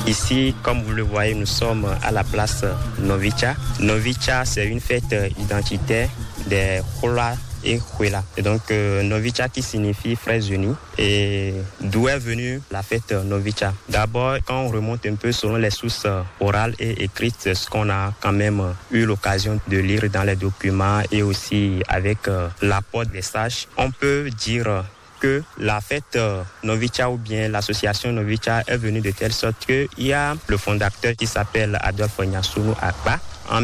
Ici, comme vous le voyez, nous sommes à la place Novicha. Novicha, c'est une fête identitaire des Hola et Huela. Et donc, Novicha qui signifie frères unis. Et d'où est venue la fête Novicha? D'abord, quand on remonte un peu selon les sources orales et écrites, ce qu'on a quand même eu l'occasion de lire dans les documents et aussi avec l'apport des sages, on peut dire que la fête Novicha ou bien l'association Novicha est venue de telle sorte qu'il y a le fondateur qui s'appelle Adolphe Nyasunu Akpa. En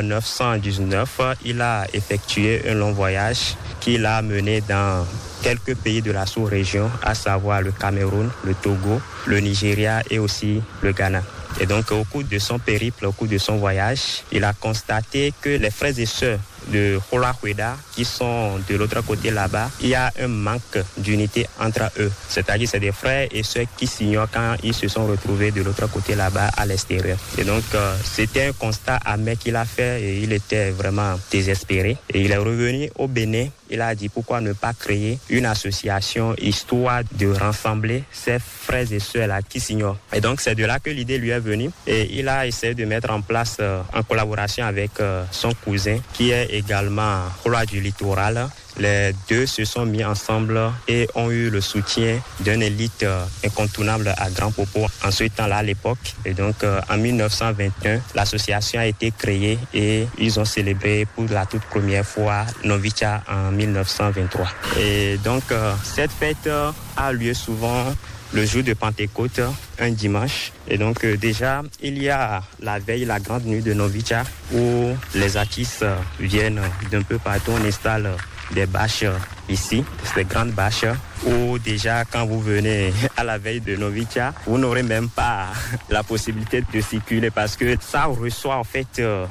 1919, il a effectué un long voyage qui l'a mené dans quelques pays de la sous-région, à savoir le Cameroun, le Togo, le Nigeria et aussi le Ghana. Et donc, au cours de son périple, au cours de son voyage, il a constaté que les frères et sœurs de Hola Hueda, qui sont de l'autre côté là-bas, il y a un manque d'unité entre eux. C'est-à-dire c'est des frères et sœurs qui s'ignorent quand ils se sont retrouvés de l'autre côté là-bas à l'extérieur. Et donc, c'était un constat amer qu'il a fait et il était vraiment désespéré. Et il est revenu au Bénin. Il a dit pourquoi ne pas créer une association histoire de rassembler ces frères et sœurs-là qui s'ignorent. Et donc, c'est de là que l'idée lui est venue. Et il a essayé de mettre en place, en collaboration avec son cousin, qui est également roi du littoral. Les deux se sont mis ensemble et ont eu le soutien d'une élite incontournable à Grand Popo en ce temps-là à l'époque. Et donc en 1921, l'association a été créée et ils ont célébré pour la toute première fois Novicha en 1923. Et donc cette fête a lieu souvent le jour de Pentecôte, un dimanche. Et donc déjà, il y a la veille, la grande nuit de Novicha, où les artistes viennent d'un peu partout. On installe des bâches ici, des grandes bâches, où déjà quand vous venez à la veille de Novicha, vous n'aurez même pas la possibilité de circuler parce que ça reçoit en fait